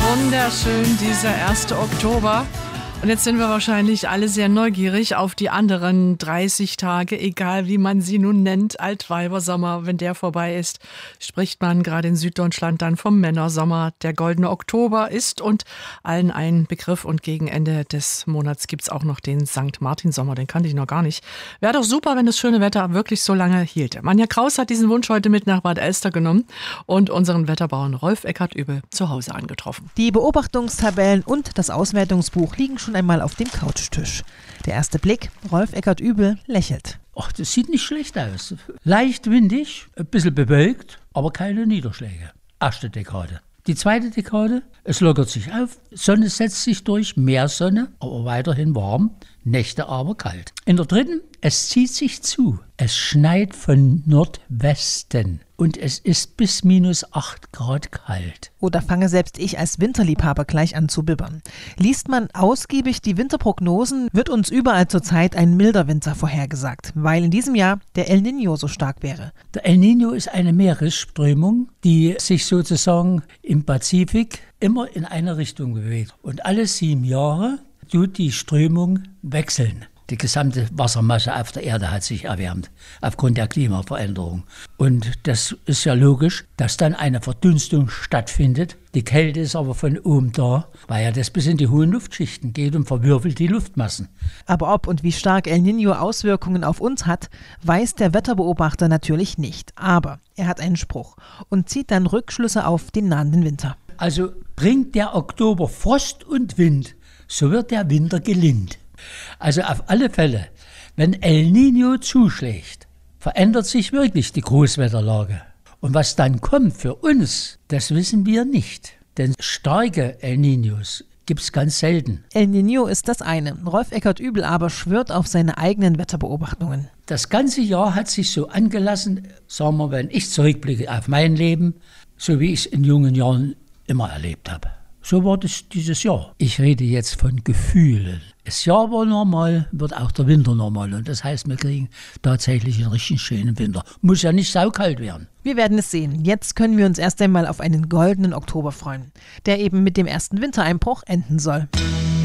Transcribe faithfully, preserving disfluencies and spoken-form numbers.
Wunderschön, dieser erste Oktober. Und jetzt sind wir wahrscheinlich alle sehr neugierig auf die anderen dreißig Tage, egal wie man sie nun nennt, Altweibersommer. Wenn der vorbei ist, spricht man gerade in Süddeutschland dann vom Männersommer. Der goldene Oktober ist und allen ein Begriff, und gegen Ende des Monats gibt's auch noch den Sankt Martin-Sommer, den kannte ich noch gar nicht. Wäre doch super, wenn das schöne Wetter wirklich so lange hielte. Manja Kraus hat diesen Wunsch heute mit nach Bad Elster genommen und unseren Wetterbauern Rolf Eckert-Übel zu Hause angetroffen. Die Beobachtungstabellen und das Auswertungsbuch liegen schon einmal auf dem Couchtisch. Der erste Blick, Rolf Eckert-Übel lächelt. Ach, das sieht nicht schlecht aus. Leicht windig, ein bisschen bewölkt, aber keine Niederschläge. Erste Dekade. Die zweite Dekade, es lockert sich auf, Sonne setzt sich durch, mehr Sonne, aber weiterhin warm, Nächte aber kalt. In der dritten, es zieht sich zu. Es schneit von Nordwesten und es ist bis minus acht Grad kalt. Oh, da fange selbst ich als Winterliebhaber gleich an zu bibbern. Liest man ausgiebig die Winterprognosen, wird uns überall zurzeit ein milder Winter vorhergesagt, weil in diesem Jahr der El Niño so stark wäre. Der El Niño ist eine Meeresströmung, die sich sozusagen im Pazifik immer in eine Richtung bewegt. Und alle sieben Jahre tut die Strömung wechseln. Die gesamte Wassermasse auf der Erde hat sich erwärmt, aufgrund der Klimaveränderung. Und das ist ja logisch, dass dann eine Verdunstung stattfindet. Die Kälte ist aber von oben da, weil ja das bis in die hohen Luftschichten geht und verwirbelt die Luftmassen. Aber ob und wie stark El Niño Auswirkungen auf uns hat, weiß der Wetterbeobachter natürlich nicht. Aber er hat einen Spruch und zieht dann Rückschlüsse auf den nahenden Winter. Also bringt der Oktober Frost und Wind, so wird der Winter gelind. Also auf alle Fälle, wenn El Niño zuschlägt, verändert sich wirklich die Großwetterlage. Und was dann kommt für uns, das wissen wir nicht. Denn starke El Niños gibt es ganz selten. El Niño ist das eine. Rolf Eckert-Übel aber schwört auf seine eigenen Wetterbeobachtungen. Das ganze Jahr hat sich so angelassen, sagen wir, wenn ich zurückblicke auf mein Leben, so wie ich es in jungen Jahren immer erlebt habe. So war das dieses Jahr. Ich rede jetzt von Gefühlen. Das Jahr war normal, wird auch der Winter normal. Und das heißt, wir kriegen tatsächlich einen richtig schönen Winter. Muss ja nicht saukalt werden. Wir werden es sehen. Jetzt können wir uns erst einmal auf einen goldenen Oktober freuen, der eben mit dem ersten Wintereinbruch enden soll.